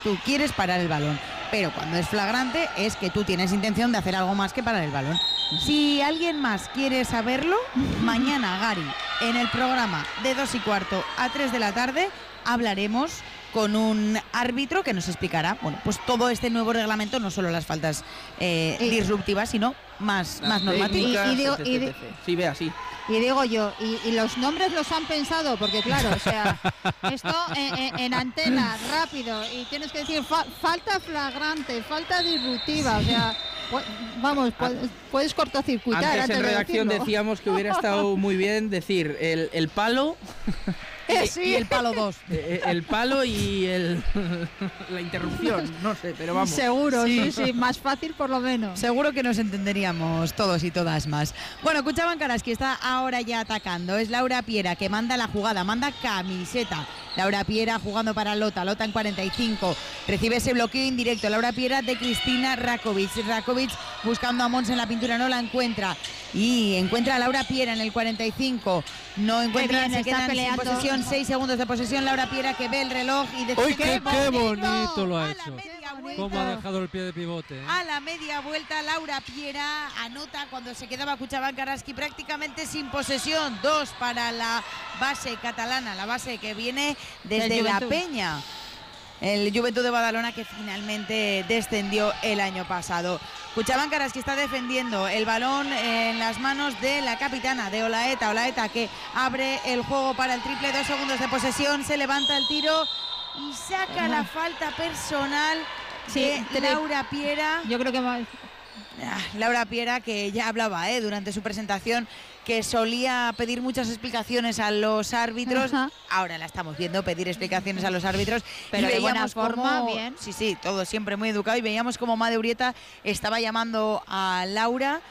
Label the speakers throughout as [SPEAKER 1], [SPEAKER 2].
[SPEAKER 1] tú quieres parar el balón. Pero cuando es flagrante es que tú tienes intención de hacer algo más que parar el balón. Si alguien más quiere saberlo, mañana, Gary, en el programa de 2:15 a 3 de la tarde, hablaremos con un árbitro que nos explicará, bueno, pues todo este nuevo reglamento, no solo las faltas disruptivas, sino más normativas.
[SPEAKER 2] Sí, ve así.
[SPEAKER 3] Y digo yo, y los nombres los han pensado, porque claro, o sea, esto en antena, rápido, y tienes que decir falta flagrante, falta disruptiva, o sea, vamos, puedes cortocircuitar.
[SPEAKER 2] Antes en redacción decíamos que hubiera estado muy bien decir el palo...
[SPEAKER 1] Sí. Y el palo 2.
[SPEAKER 2] El palo y la interrupción, no sé, pero vamos.
[SPEAKER 3] Seguro, sí, más fácil por lo menos.
[SPEAKER 1] Seguro que nos entenderíamos todos y todas más. Bueno, Kutxabank Araski está ahora ya atacando. Es Laura Piera que manda la jugada, manda camiseta. Laura Piera jugando para Lota en 45. Recibe ese bloqueo indirecto. Laura Piera de Cristina Rakovic. Rakovic buscando a Mons en la pintura, no la encuentra. Y encuentra a Laura Piera en el 45. No encuentra, se quedan sin posesión. 6 segundos de posesión. Laura Piera que ve el reloj y decide.
[SPEAKER 4] ¡Uy, qué bonito lo ha hecho! ¿Cómo ha dejado el pie de pivote?
[SPEAKER 1] A la media vuelta, Laura Piera anota cuando se quedaba Kutxabank Araski prácticamente sin posesión. 2 para la base catalana, la base que viene desde la Peña. El Juventud de Badalona, que finalmente descendió el año pasado. Kutxabank Araski está defendiendo el balón en las manos de la capitana, de Olaeta. Olaeta que abre el juego para el triple. 2 segundos de posesión, se levanta el tiro y saca la falta personal de Laura Piera.
[SPEAKER 3] Yo creo que más...
[SPEAKER 1] Laura Piera, que ya hablaba durante su presentación, que solía pedir muchas explicaciones a los árbitros. Ahora la estamos viendo pedir explicaciones a los árbitros,
[SPEAKER 3] pero de buena forma, bien.
[SPEAKER 1] Sí, todo siempre muy educado, y veíamos como Made Urieta estaba llamando a Laura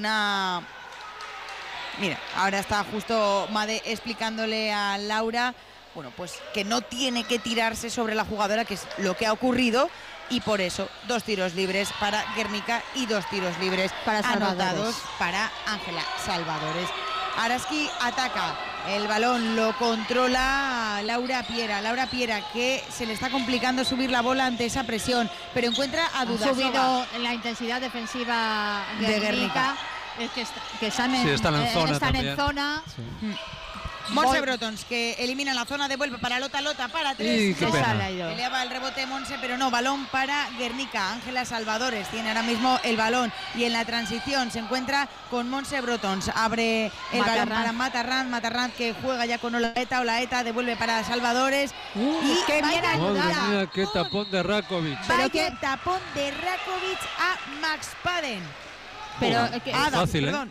[SPEAKER 1] Mira, ahora está justo Made explicándole a Laura, bueno, pues que no tiene que tirarse sobre la jugadora, que es lo que ha ocurrido. Y por eso 2 tiros libres para Guernica y 2 tiros libres anotados para Ángela Salvadores. Araski ataca, el balón lo controla Laura Piera. Laura Piera que se le está complicando subir la bola ante esa presión, pero encuentra a Dudasova.
[SPEAKER 3] Ha subido la intensidad defensiva de Guernica. Es que están en zona.
[SPEAKER 4] Sí.
[SPEAKER 1] Monse Brotons que elimina la zona, devuelve para Lota para 3. Peleaba el rebote Monse, pero no, balón para Guernica. Ángela Salvadores tiene ahora mismo el balón y en la transición se encuentra con Monse Brotons. Abre el balón para Matarrán que juega ya con Olaeta, devuelve para Salvadores. Y
[SPEAKER 3] qué bien ayudada.
[SPEAKER 4] Mira, qué tapón de Rakovic.
[SPEAKER 1] Vaya tapón de Rakovic a Max Paden.
[SPEAKER 3] Pero
[SPEAKER 4] fácil,
[SPEAKER 1] perdón.